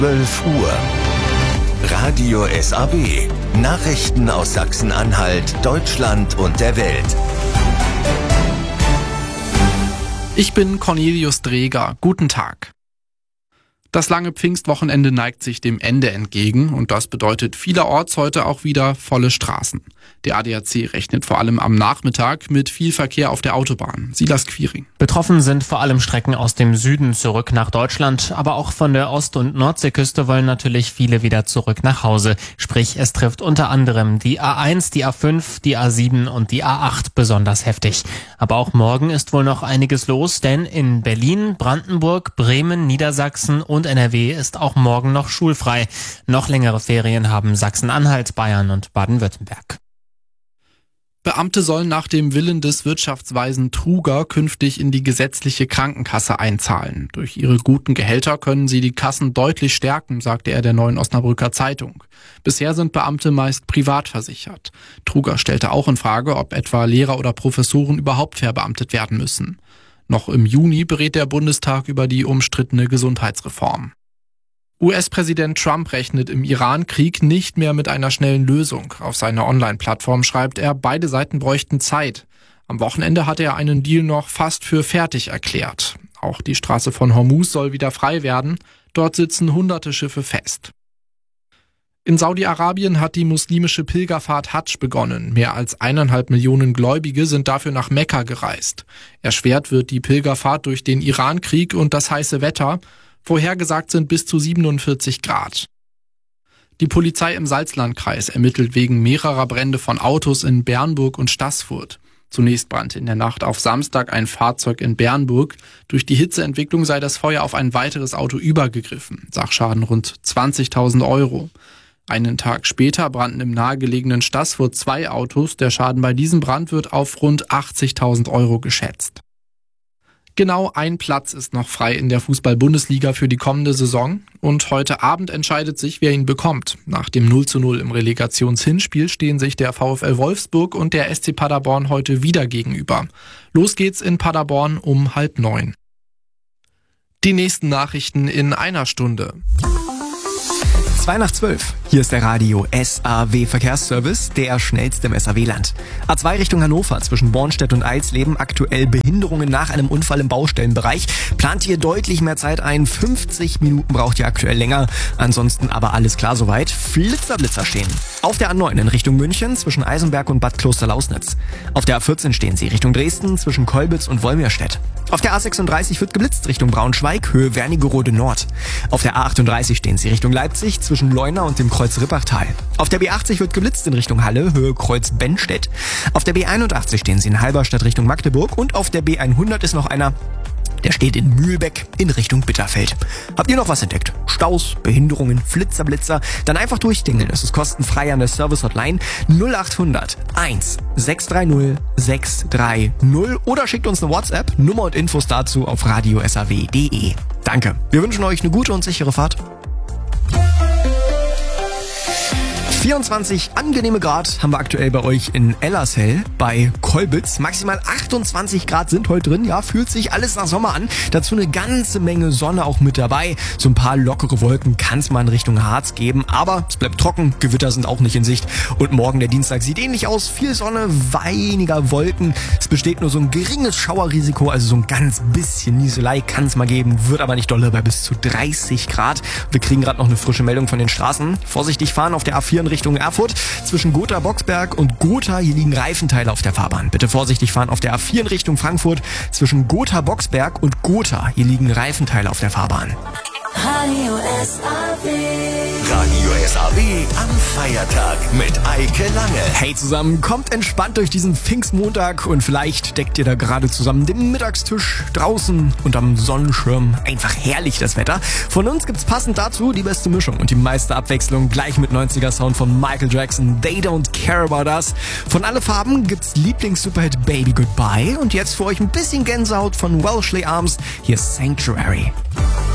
12 Uhr. Radio SAB. Nachrichten aus Sachsen-Anhalt, Deutschland und der Welt. Ich bin Cornelius Dreger. Guten Tag. Das lange Pfingstwochenende neigt sich dem Ende entgegen und das bedeutet vielerorts heute auch wieder volle Straßen. Der ADAC rechnet vor allem am Nachmittag mit viel Verkehr auf der Autobahn. Silas Quiring. Betroffen sind vor allem Strecken aus dem Süden zurück nach Deutschland, aber auch von der Ost- und Nordseeküste wollen natürlich viele wieder zurück nach Hause. Sprich, es trifft unter anderem die A1, die A5, die A7 und die A8 besonders heftig. Aber auch morgen ist wohl noch einiges los, denn in Berlin, Brandenburg, Bremen, Niedersachsen und NRW ist auch morgen noch schulfrei. Noch längere Ferien haben Sachsen-Anhalt, Bayern und Baden-Württemberg. Beamte sollen nach dem Willen des Wirtschaftsweisen Truger künftig in die gesetzliche Krankenkasse einzahlen. Durch ihre guten Gehälter können sie die Kassen deutlich stärken, sagte er der Neuen Osnabrücker Zeitung. Bisher sind Beamte meist privat versichert. Truger stellte auch in Frage, ob etwa Lehrer oder Professoren überhaupt verbeamtet werden müssen. Noch im Juni berät der Bundestag über die umstrittene Gesundheitsreform. US-Präsident Trump rechnet im Iran-Krieg nicht mehr mit einer schnellen Lösung. Auf seiner Online-Plattform schreibt er, beide Seiten bräuchten Zeit. Am Wochenende hat er einen Deal noch fast für fertig erklärt. Auch die Straße von Hormuz soll wieder frei werden. Dort sitzen hunderte Schiffe fest. In Saudi-Arabien hat die muslimische Pilgerfahrt Hadsch begonnen. Mehr als 1,5 Millionen Gläubige sind dafür nach Mekka gereist. Erschwert wird die Pilgerfahrt durch den Iran-Krieg und das heiße Wetter. Vorhergesagt sind bis zu 47 Grad. Die Polizei im Salzlandkreis ermittelt wegen mehrerer Brände von Autos in Bernburg und Staßfurt. Zunächst brannte in der Nacht auf Samstag ein Fahrzeug in Bernburg. Durch die Hitzeentwicklung sei das Feuer auf ein weiteres Auto übergegriffen. Sachschaden rund 20.000 Euro. Einen Tag später brannten im nahegelegenen Staßfurt 2 Autos. Der Schaden bei diesem Brand wird auf rund 80.000 Euro geschätzt. Genau ein Platz ist noch frei in der Fußball-Bundesliga für die kommende Saison und heute Abend entscheidet sich, wer ihn bekommt. Nach dem 0:0 im Relegationshinspiel stehen sich der VfL Wolfsburg und der SC Paderborn heute wieder gegenüber. Los geht's in Paderborn um 8:30. Die nächsten Nachrichten in einer Stunde. 2:12. Hier ist der Radio SAW Verkehrsservice, der schnellste im SAW-Land. A2 Richtung Hannover zwischen Bornstedt und Eilsleben, aktuell Behinderungen nach einem Unfall im Baustellenbereich. Plant ihr deutlich mehr Zeit ein, 50 Minuten braucht ihr aktuell länger. Ansonsten aber alles klar soweit. Blitzer stehen. Auf der A9 in Richtung München zwischen Eisenberg und Bad Kloster-Lausnitz. Auf der A14 stehen sie Richtung Dresden zwischen Kolbitz und Wolmirstedt. Auf der A36 wird geblitzt Richtung Braunschweig, Höhe Wernigerode Nord. Auf der A38 stehen sie Richtung Leipzig zwischen Leuna und dem Kreuz Rippachtal. Auf der B80 wird geblitzt in Richtung Halle, Höhe Kreuz Bennstedt. Auf der B81 stehen sie in Halberstadt Richtung Magdeburg und auf der B100 ist noch einer, der steht in Mühlbeck in Richtung Bitterfeld. Habt ihr noch was entdeckt? Staus, Behinderungen, Blitzer? Dann einfach durchklingeln. Es ist kostenfrei an der Service-Hotline 0800 1 630 630 oder schickt uns eine WhatsApp. Nummer und Infos dazu auf radiosaw.de. Danke. Wir wünschen euch eine gute und sichere Fahrt. 24 angenehme Grad haben wir aktuell bei euch in Ellershell bei Kolbitz. Maximal 28 Grad sind heute drin. Ja, fühlt sich alles nach Sommer an. Dazu eine ganze Menge Sonne auch mit dabei. So ein paar lockere Wolken kann es mal in Richtung Harz geben. Aber es bleibt trocken. Gewitter sind auch nicht in Sicht. Und morgen, der Dienstag, sieht ähnlich aus. Viel Sonne, weniger Wolken. Es besteht nur so ein geringes Schauerrisiko. Also so ein ganz bisschen Nieselei kann es mal geben. Wird aber nicht dolle bei bis zu 30 Grad. Wir kriegen gerade noch eine frische Meldung von den Straßen. Vorsichtig fahren auf der A4 in Richtung Erfurt. Zwischen Gotha-Boxberg und Gotha, hier liegen Reifenteile auf der Fahrbahn. Bitte vorsichtig fahren auf der A4 in Richtung Frankfurt. Zwischen Gotha-Boxberg und Gotha, hier liegen Reifenteile auf der Fahrbahn. Radio SAW am Feiertag mit Eike Lange. Hey zusammen, kommt entspannt durch diesen Pfingstmontag und vielleicht deckt ihr da gerade zusammen den Mittagstisch draußen und am Sonnenschirm. Einfach herrlich das Wetter. Von uns gibt's passend dazu die beste Mischung und die meiste Abwechslung gleich mit 90er Sound von Michael Jackson. They Don't Care About Us. Von alle Farben gibt's Lieblings-Superhit Baby Goodbye und jetzt für euch ein bisschen Gänsehaut von Welshly Arms. Hier ist Sanctuary.